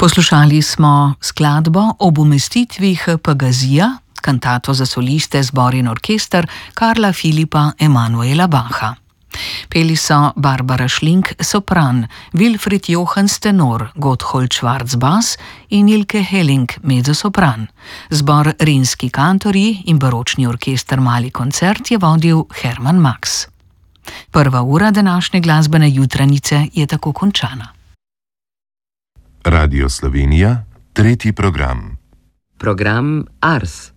Poslušali smo skladbo ob umestitvi Pagazija, kantato za soliste, zbor in orkester Karla Filipa Emanuela Bacha. Peli so Barbara Šlink sopran, Wilfried Johans tenor, Gotthold Schwarz bas in Ilke Helling mezzosopran. Zbor Rimski kantorji in baročni orkester Mali koncert je vodil Hermann Max. Prva ura današnje glasbene jutranice je tako končana. Radio Slovenija, tretji program. Program Ars.